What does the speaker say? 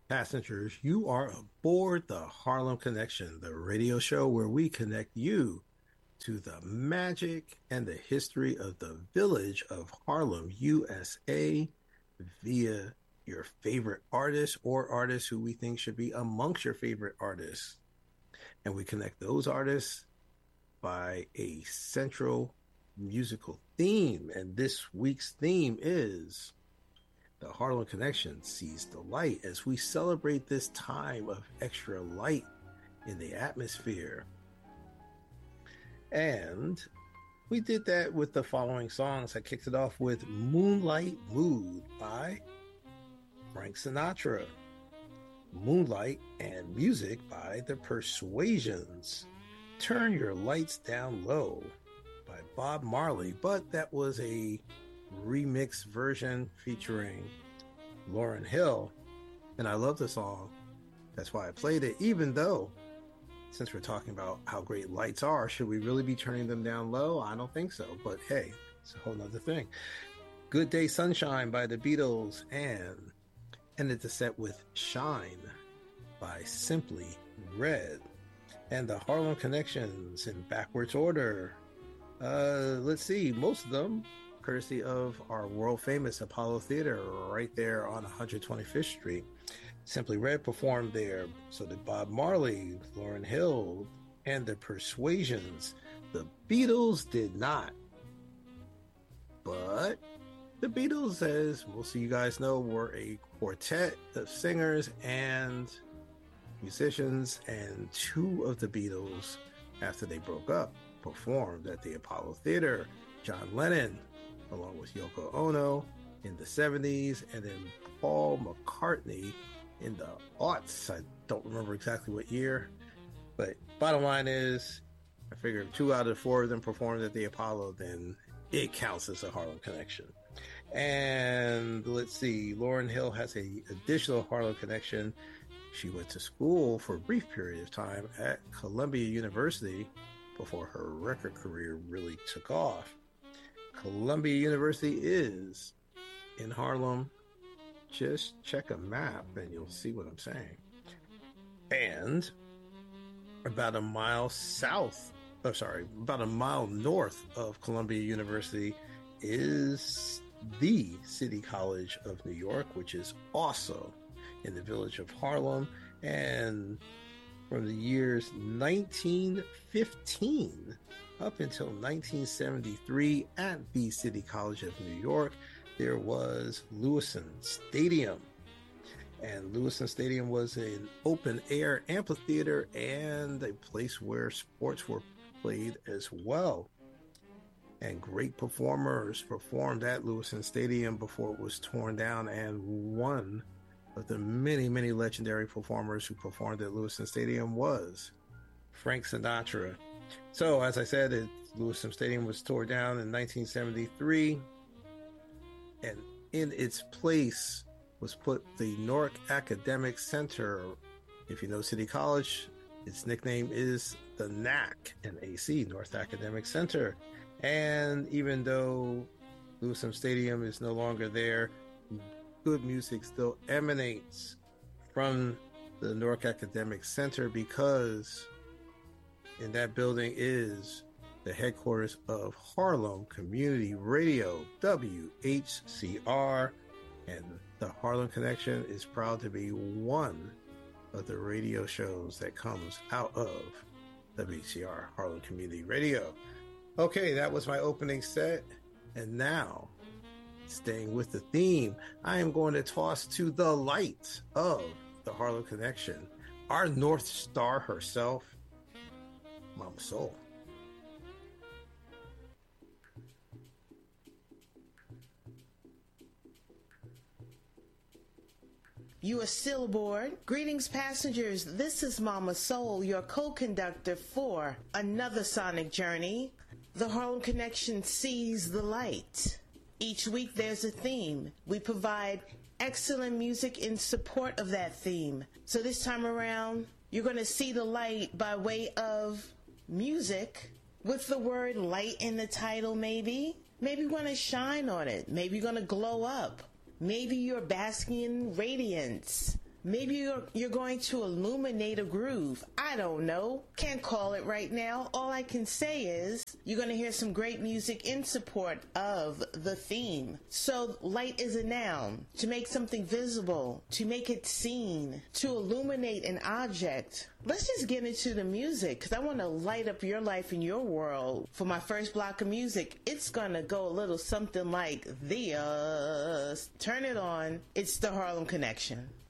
Passengers, you are aboard the Harlem Connection, the radio show where we connect you to the magic and the history of the village of Harlem, USA, via your favorite artists or artists who we think should be amongst your favorite artists. And we connect those artists by a central musical theme. And this week's theme is the Harlem Connection sees the light as we celebrate this time of extra light in the atmosphere. And we did that with the following songs. I kicked it off with Moonlight Mood by Frank Sinatra, Moonlight and Music by The Persuasions, Turn Your Lights Down Low by Bob Marley, but that was a remix version featuring Lauryn Hill, and I love the song. That's why I played it, even though, since we're talking about how great lights are, should we really be turning them down low? I don't think so, but hey, it's a whole nother thing. Good Day Sunshine by the Beatles, and ended the set with Shine by Simply Red. And the Harlem Connections in backwards order. Let's see, most of them courtesy of our world famous Apollo Theater right there on 125th Street. Simply Red performed there. So did Bob Marley, Lauryn Hill, and the Persuasions. The Beatles did not. But the Beatles, as most of you guys know, were a quartet of singers and musicians, and two of the Beatles, after they broke up, performed at the Apollo Theater. John Lennon, along with Yoko Ono in the 70s, and then Paul McCartney in the aughts. I don't remember exactly what year, but bottom line is, I figure if 2 out of 4 of them performed at the Apollo, then it counts as a Harlem Connection. And let's see, Lauryn Hill has a additional Harlem Connection. She went to school for a brief period of time at Columbia University before her record career really took off. Columbia University is in Harlem. Just check a map and you'll see what I'm saying. And about a mile north of Columbia University is the City College of New York, which is also in the village of Harlem. And from the years 1915 up until 1973 at the City College of New York, there was Lewisohn Stadium. And Lewisohn Stadium was an open-air amphitheater and a place where sports were played as well. And great performers performed at Lewisohn Stadium before it was torn down, and one of the many, many legendary performers who performed at Lewisohn Stadium was Frank Sinatra. So, as I said, Lewisohn Stadium was torn down in 1973, and in its place was put the Newark Academic Center. If you know City College, its nickname is the NAC, N-A-C, North Academic Center. And even though Lewisohn Stadium is no longer there, good music still emanates from the Newark Academic Center, because in that building is the headquarters of Harlem Community Radio, WHCR, and the Harlem Connection is proud to be one of the radio shows that comes out of WHCR, Harlem Community Radio. Okay, that was my opening set, and now, staying with the theme, I am going to toss to the light of the Harlem Connection, our North Star herself, Mama Soul. You are still aboard. Greetings, passengers. This is Mama Soul, your co-conductor for another sonic journey. The Harlem Connection sees the light. Each week there's a theme. We provide excellent music in support of that theme. So this time around, you're going to see the light by way of music with the word light in the title, maybe. Maybe you want to shine on it. Maybe you're going to glow up. Maybe you're basking in radiance. Maybe you're going to illuminate a groove. I don't know. Can't call it right now. All I can say is you're going to hear some great music in support of the theme. So light is a noun. To make something visible, to make it seen, to illuminate an object. Let's just get into the music, because I want to light up your life and your world. For my first block of music, it's going to go a little something like this. Turn it on. It's the Harlem Connection.